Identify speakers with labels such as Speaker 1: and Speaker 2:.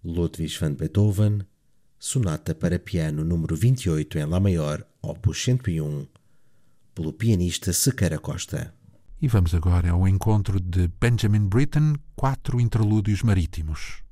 Speaker 1: Ludwig van Beethoven, Sonata para piano número 28 em Lá maior, opus 101, pelo pianista Sequeira Costa.
Speaker 2: E vamos agora ao encontro de Benjamin Britten, 4 interlúdios marítimos.